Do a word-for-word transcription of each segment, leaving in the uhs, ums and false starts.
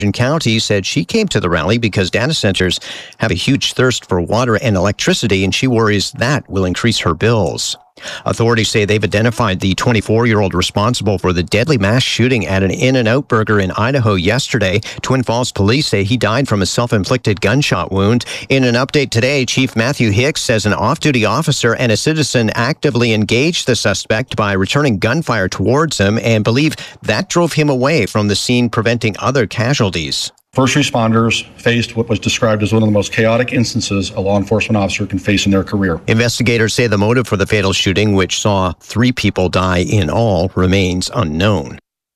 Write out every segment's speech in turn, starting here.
County said she came to the rally because data centers have a huge thirst for water and electricity, and she worries that will increase her bills. Authorities say they've identified the twenty-four-year-old responsible for the deadly mass shooting at an In-N-Out Burger in Idaho yesterday. Twin Falls police say he died from a self-inflicted gunshot wound. In an update today, Chief Matthew Hicks says an off-duty officer and a citizen actively engaged the suspect by returning gunfire towards him and believe that drove him away from the scene, preventing other casualties. First responders faced what was described as one of the most chaotic instances a law enforcement officer can face in their career. Investigators say the motive for the fatal shooting, which saw three people die in all, remains unknown.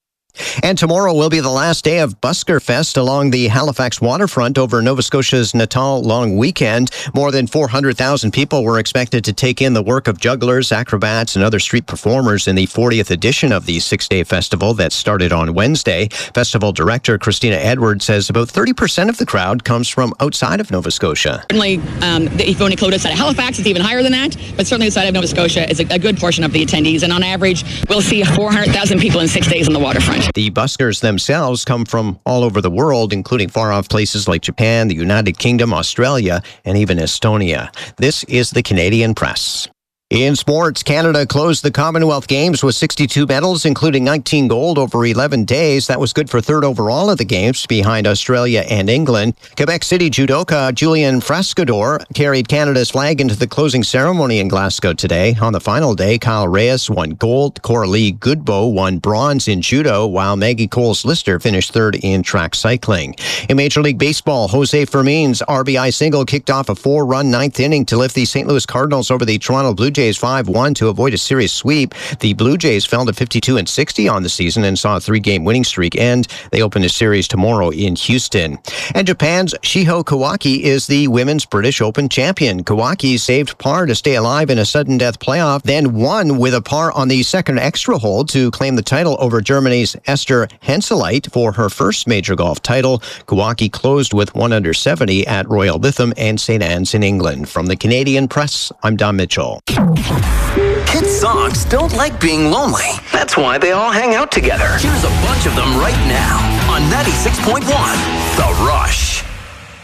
And tomorrow will be the last day of Busker Fest along the Halifax waterfront over Nova Scotia's Natal long weekend. More than four hundred thousand people were expected to take in the work of jugglers, acrobats, and other street performers in the fortieth edition of the six-day festival that started on Wednesday. Festival director Christina Edwards says about thirty percent of the crowd comes from outside of Nova Scotia. Certainly, um, if you only include outside of Halifax, it's even higher than that, but certainly outside of Nova Scotia is a, a good portion of the attendees, and on average, we'll see four hundred thousand people in six days on the waterfront. The buskers themselves come from all over the world, including far-off places like Japan, the United Kingdom, Australia, and even Estonia. This is the Canadian Press. In sports, Canada closed the Commonwealth Games with sixty-two medals, including nineteen gold over eleven days. That was good for third overall at the Games, behind Australia and England. Quebec City judoka Julian Frascador carried Canada's flag into the closing ceremony in Glasgow today. On the final day, Kyle Reyes won gold, Coralie Goodbow won bronze in judo, while Maggie Coles-Lister finished third in track cycling. In Major League Baseball, Jose Fermin's R B I single kicked off a four-run ninth inning to lift the Saint Louis Cardinals over the Toronto Blue Jays five one to avoid a series sweep. The Blue Jays fell to fifty-two and sixty on the season and saw a three-game winning streak end. They open a series tomorrow in Houston. And Japan's Shiho Kawaki is the Women's British Open champion. Kawaki saved par to stay alive in a sudden death playoff, then won with a par on the second extra hole to claim the title over Germany's Esther Henseleit for her first major golf title. Kawaki closed with one under seventy at Royal Lytham and Saint Anne's in England. From the Canadian Press, I'm Don Mitchell. Kid socks don't like being lonely. That's why they all hang out together. Here's a bunch of them right now on ninety-six point one The Rush.